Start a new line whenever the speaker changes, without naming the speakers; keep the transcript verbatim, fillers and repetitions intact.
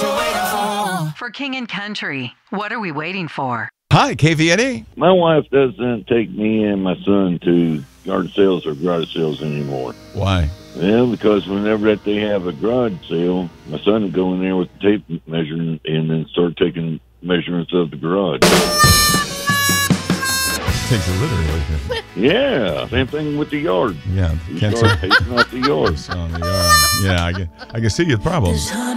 For King and Country, what are we waiting for?
Hi, K V N E.
My wife doesn't take me and my son to yard sales or garage sales anymore.
Why?
Well, because whenever that they have a garage sale, my son would go in there with the tape measure and then start taking measurements of the garage.
Takes it literally.
Yeah, same thing with the yard.
Yeah,
You
can't
start
say.
pacing out the yard.
So, yeah, yeah, I can, I can see your problems.